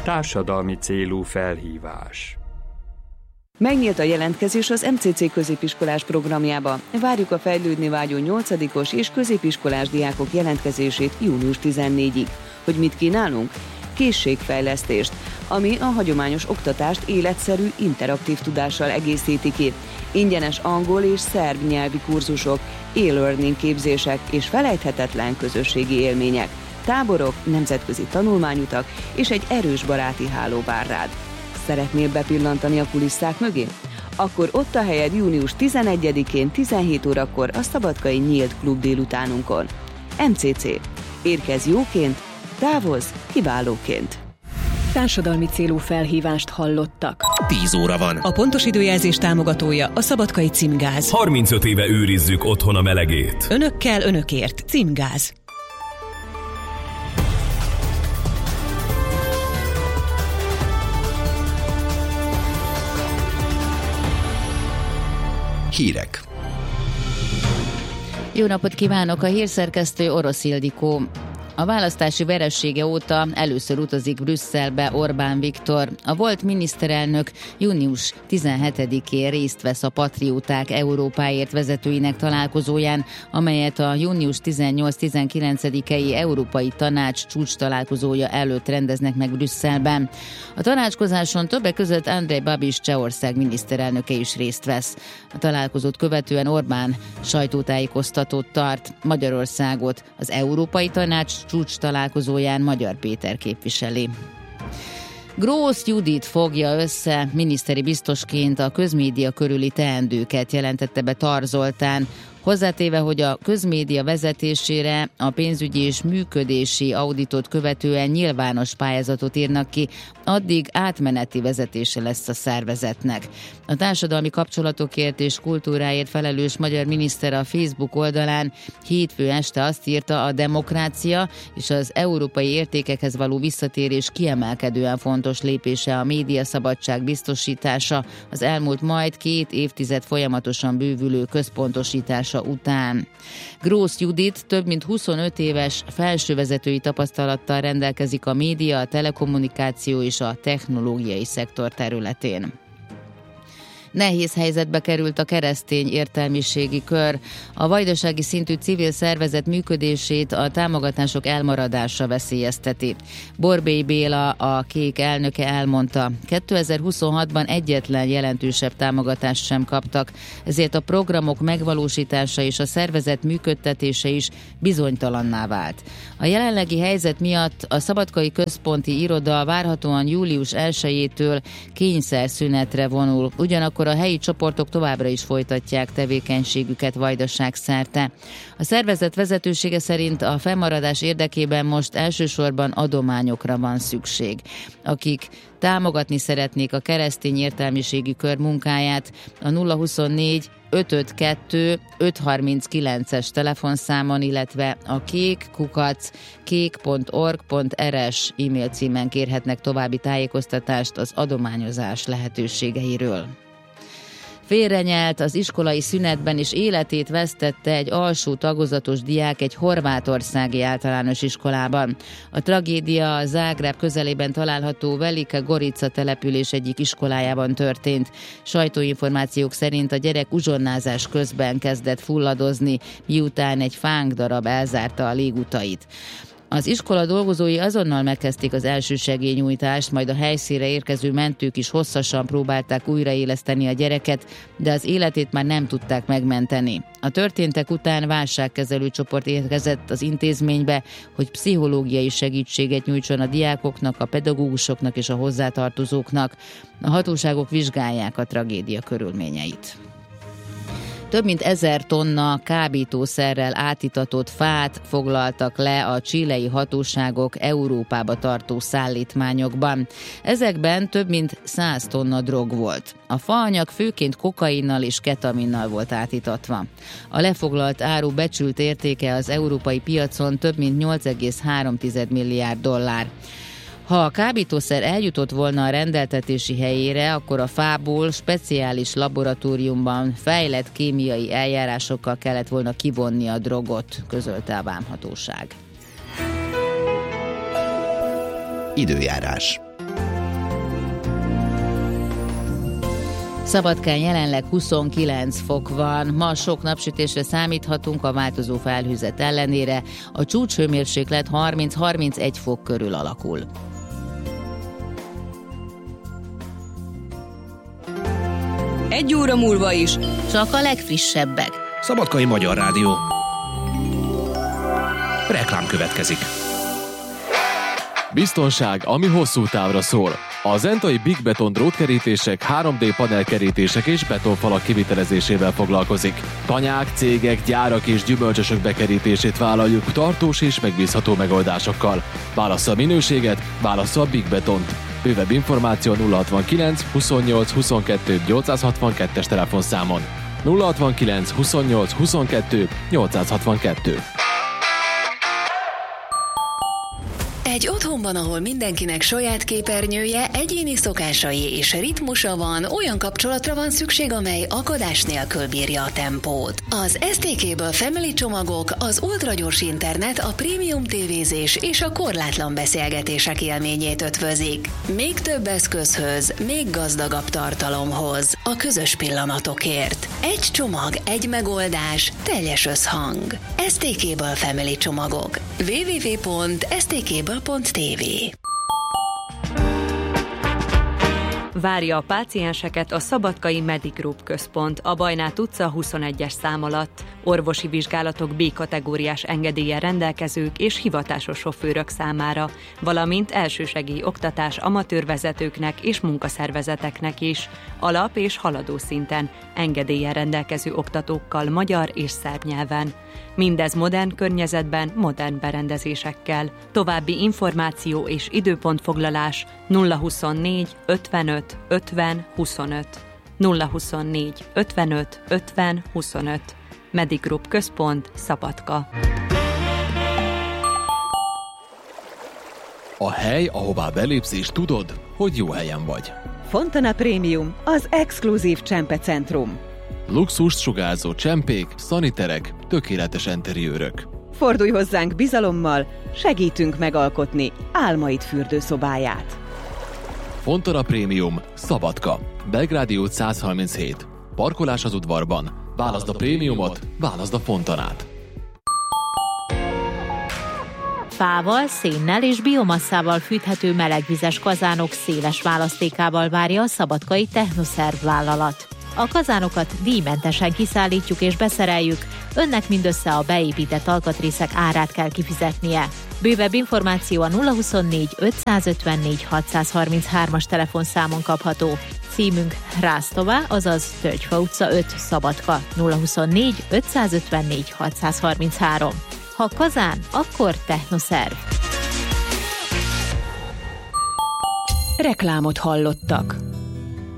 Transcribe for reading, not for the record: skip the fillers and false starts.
Társadalmi célú felhívás. Megnyílt a jelentkezés az MCC középiskolás programjába. Várjuk a fejlődni vágyó 8. és középiskolás diákok jelentkezését június 14-ig. Hogy mit kínálunk? Készségfejlesztést, ami a hagyományos oktatást életszerű, interaktív tudással egészíti ki. Ingyenes angol és szerb nyelvi kurzusok, e-learning képzések és felejthetetlen közösségi élmények, táborok, nemzetközi tanulmányutak és egy erős baráti háló vár rád. Szeretnél bepillantani a kulisszák mögé? Akkor ott a helyed június 11-én 17 órakor a Szabadkai Nyílt Klub délutánunkon. MCC. Érkezz jóként, távozz kiválóként. Társadalmi célú felhívást hallottak. 10 óra van. A pontos időjelzés támogatója a Szabadkai Címgáz. 35 éve őrizzük otthon a melegét. Önökkel, önökért. Címgáz. Hírek. Jó napot kívánok! A hírszerkesztő Orosz Ildikó. A választási veresége óta először utazik Brüsszelbe Orbán Viktor. A volt miniszterelnök június 17-én részt vesz a Patrióták Európáért vezetőinek találkozóján, amelyet a június 18-19-i Európai Tanács csúcs találkozója előtt rendeznek meg Brüsszelben. A tanácskozáson többek között Andrej Babiš Csehország miniszterelnöke is részt vesz. A találkozót követően Orbán sajtótájékoztatót tart. Magyarországot az Európai Tanács csúcs találkozóján Magyar Péter képviseli. Grósz Judit fogja össze miniszteri biztosként a közmédia körüli teendőket, jelentette be Tar Zoltán, hozzátéve, hogy a közmédia vezetésére a pénzügyi és működési auditot követően nyilvános pályázatot írnak ki, addig átmeneti vezetése lesz a szervezetnek. A társadalmi kapcsolatokért és kultúráért felelős magyar miniszter a Facebook oldalán hétfő este azt írta, a demokrácia és az európai értékekhez való visszatérés kiemelkedően fontos lépése a médiaszabadság biztosítása az elmúlt majd 2 évtized folyamatosan bővülő központosítása után. Grósz Judit több mint 25 éves felsővezetői tapasztalattal rendelkezik a média, a telekommunikáció és a technológiai szektor területén. Nehéz helyzetbe került a keresztény értelmiségi kör. A vajdasági szintű civil szervezet működését a támogatások elmaradása veszélyezteti. Borbély Béla, a Kék elnöke elmondta, 2026-ban egyetlen jelentősebb támogatást sem kaptak, ezért a programok megvalósítása és a szervezet működtetése is bizonytalanná vált. A jelenlegi helyzet miatt a Szabadkai Központi Iroda várhatóan július 1-től kényszerszünetre vonul, ugyanakkor a helyi csoportok továbbra is folytatják tevékenységüket Vajdaság szerte. A szervezet vezetősége szerint a fennmaradás érdekében most elsősorban adományokra van szükség. Akik támogatni szeretnék a keresztény értelmiségi kör munkáját, a 024 552 539-es telefonszámon, illetve a kék@kék.org.rs e-mail címen kérhetnek további tájékoztatást az adományozás lehetőségeiről. Félrenyelt az iskolai szünetben és életét vesztette egy alsó tagozatos diák egy horvátországi általános iskolában. A tragédia a Zágráb közelében található Velika Gorica település egyik iskolájában történt. Sajtóinformációk szerint a gyerek uzsonnázás közben kezdett fulladozni, miután egy fánkdarab elzárta a légutait. Az iskola dolgozói azonnal megkezdték az elsősegélynyújtást, majd a helyszínre érkező mentők is hosszasan próbálták újraéleszteni a gyereket, de az életét már nem tudták megmenteni. A történtek után válságkezelő csoport érkezett az intézménybe, hogy pszichológiai segítséget nyújtson a diákoknak, a pedagógusoknak és a hozzátartozóknak. A hatóságok vizsgálják a tragédia körülményeit. Több mint 1000 tonna kábítószerrel átitatott fát foglaltak le a chilei hatóságok Európába tartó szállítmányokban. Ezekben több mint 100 tonna drog volt. A faanyag főként kokainnal és ketaminnal volt átitatva. A lefoglalt áru becsült értéke az európai piacon több mint 8,3 milliárd dollár. Ha a kábítószer eljutott volna a rendeltetési helyére, akkor a fából speciális laboratóriumban fejlett kémiai eljárásokkal kellett volna kivonni a drogot, közölte a vámhatóság. Időjárás. Szabadkán jelenleg 29 fok van. Ma sok napsütésre számíthatunk a változó felhőzet ellenére. A csúcshőmérséklet 30-31 fok körül alakul. Egy óra múlva is csak a legfrissebbek. Szabadkai Magyar Rádió. Reklám következik. Biztonság, ami hosszú távra szól. A zentai Big Beton drótkerítések, 3D panelkerítések és betonfalak kivitelezésével foglalkozik. Tanyák, cégek, gyárak és gyümölcsösök bekerítését vállaljuk tartós és megbízható megoldásokkal. Válassza a minőséget, válassza a Big Betont. Bővebb információ 069 28 22 862-es telefonszámon. 069 28 22 862. Egy otthonban, ahol mindenkinek saját képernyője, egyéni szokásai és ritmusa van, olyan kapcsolatra van szükség, amely akadás nélkül bírja a tempót. Az ST Cable Family csomagok, az ultragyors internet, a prémium tévézés és a korlátlan beszélgetések élményét ötvözik. Még több eszközhöz, még gazdagabb tartalomhoz, a közös pillanatokért. Egy csomag, egy megoldás, teljes összhang. ST Cable Family csomagok. www.stcable.tv. Várja a pácienseket a Szabadkai Medigroup központ, a Bajnát utca 21-es szám alatt. Orvosi vizsgálatok B-kategóriás engedéllyel rendelkezők és hivatásos sofőrök számára, valamint elsősegély oktatás amatőrvezetőknek és munkaszervezeteknek is, alap- és haladó szinten, engedéllyel rendelkező oktatókkal magyar és szerb nyelven. Mindez modern környezetben, modern berendezésekkel. További információ és időpontfoglalás 024 55 50 25. 024 55 50 25. Medigroup központ, Szabadka. A hely, ahová belépsz és tudod, hogy jó helyen vagy. Fontana Premium, az exkluzív csempecentrum. Luxust sugárzó csempék, szaniterek, tökéletes interiőrök. Fordulj hozzánk bizalommal, segítünk megalkotni álmaid fürdőszobáját. Fontana Premium, Szabadka, Belgrádi út 137. Parkolás az udvarban. Válaszd a prémiumot, válaszd a Fontanát. Fával, szénnel és biomasszával fűthető melegvizes kazánok széles választékával várja a szabadkai Technoszerv vállalat. A kazánokat díjmentesen kiszállítjuk és beszereljük, önnek mindössze a beépített alkatrészek árát kell kifizetnie. Bővebb információ a 024 554 633-as telefonszámon kapható. Címünk Rásztová, azaz Tölgyfa utca 5, Szabadka, 024 554 633. Ha kazán, akkor Technoszerv. Reklámot hallottak.